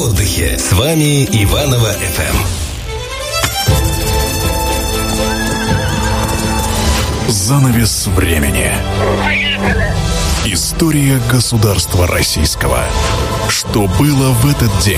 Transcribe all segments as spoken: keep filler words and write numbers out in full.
Отдыхе. С вами Иваново эф эм. Занавес времени. История государства российского. Что было в этот день?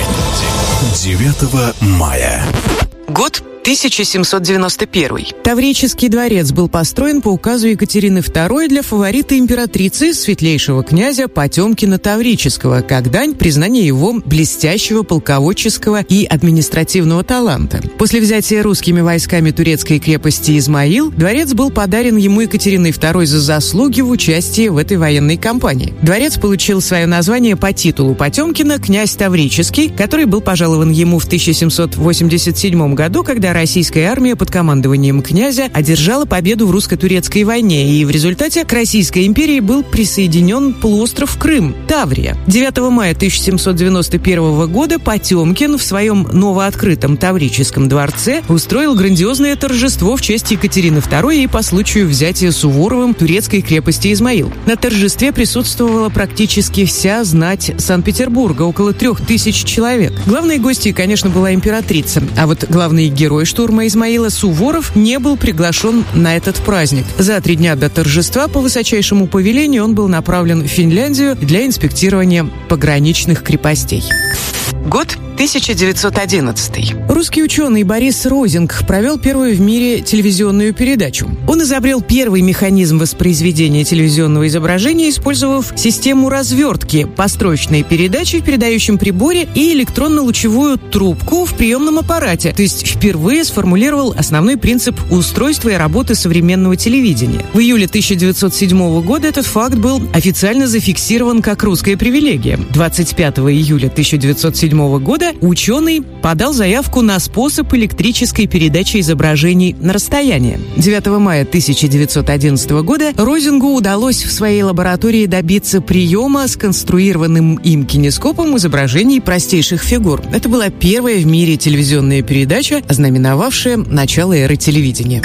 девятого мая. Год тысяча семьсот девяносто первый. Таврический дворец был построен по указу Екатерины второй для фаворита императрицы, светлейшего князя Потемкина Таврического, как дань признания его блестящего полководческого и административного таланта. После взятия русскими войсками турецкой крепости Измаил, дворец был подарен ему Екатериной второй за заслуги в участии в этой военной кампании. Дворец получил свое название по титулу Потемкина «Князь Таврический», который был пожалован ему в тысяча семьсот восемьдесят седьмом году, когда российская армия под командованием князя одержала победу в русско-турецкой войне, и в результате к Российской империи был присоединен полуостров Крым, Таврия. девятого мая тысяча семьсот девяносто первого года Потемкин в своем новооткрытом Таврическом дворце устроил грандиозное торжество в честь Екатерины второй и по случаю взятия Суворовым турецкой крепости Измаил. На торжестве присутствовала практически вся знать Санкт-Петербурга, около трех тысяч человек. Главной гостьей, конечно, была императрица, а вот главный герой штурма Измаила Суворов не был приглашен на этот праздник. За три дня до торжества по высочайшему повелению он был направлен в Финляндию для инспектирования пограничных крепостей. Год тысяча девятьсот одиннадцатый. Русский ученый Борис Розинг провел первую в мире телевизионную передачу. Он изобрел первый механизм воспроизведения телевизионного изображения, использовав систему развертки, построечной передачи в передающем приборе и электронно-лучевую трубку в приемном аппарате, то есть впервые сформулировал основной принцип устройства и работы современного телевидения. В июле тысяча девятьсот седьмого года этот факт был официально зафиксирован как русская привилегия. двадцать пятого июля тысяча девятьсот седьмого года ученый подал заявку на способ электрической передачи изображений на расстояние. девятого мая тысяча девятьсот одиннадцатого года Розингу удалось в своей лаборатории добиться приема сконструированным им кинескопом изображений простейших фигур. Это была первая в мире телевизионная передача, ознаменовавшая начало эры телевидения.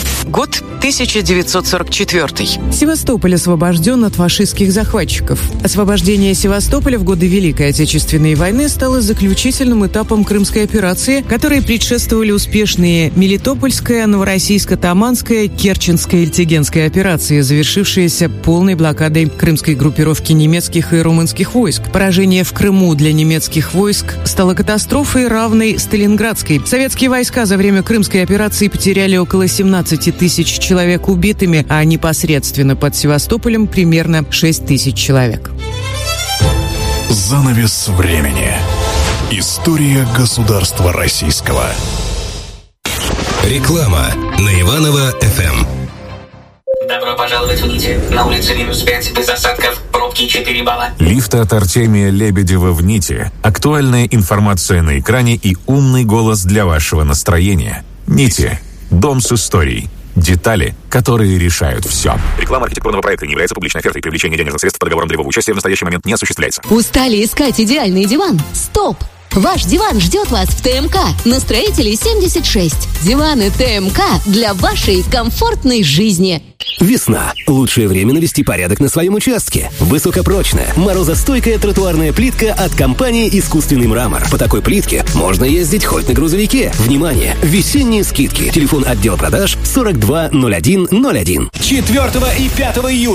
Год тысяча девятьсот сорок четвертый. Севастополь освобожден от фашистских захватчиков. Освобождение Севастополя в годы Великой Отечественной войны стало заключительным этапом Крымской операции, которой предшествовали успешные Мелитопольская, Новороссийско-Таманская, Керченская и Ильтигенская операции, завершившиеся полной блокадой крымской группировки немецких и румынских войск. Поражение в Крыму для немецких войск стало катастрофой, равной Сталинградской. Советские войска за время Крымской операции потеряли около семнадцати тысяч человек убитыми, а непосредственно под Севастополем примерно шесть тысяч человек. Занавес времени. История государства российского. Реклама на Иваново эф эм. Добро пожаловать в Нити. На улице минус пять, без осадков, пробки четыре балла. Лифт от Артемия Лебедева в Нити. Актуальная информация на экране и умный голос для вашего настроения. Нити. Дом с историей. Детали, которые решают все. Реклама архитектурного проекта не является публичной офертой. Привлечение денежных средств по договорам долевого участия в настоящий момент не осуществляется. Устали искать идеальный диван? Стоп! Ваш диван ждет вас в ТМК на Строителей семьдесят шесть. Диваны ТМК для вашей комфортной жизни. Весна. Лучшее время навести порядок на своем участке. Высокопрочная, морозостойкая тротуарная плитка от компании «Искусственный мрамор». По такой плитке можно ездить хоть на грузовике. Внимание! Весенние скидки. Телефон отдела продаж сорок два ноль один ноль один. четвёртого и пятого июля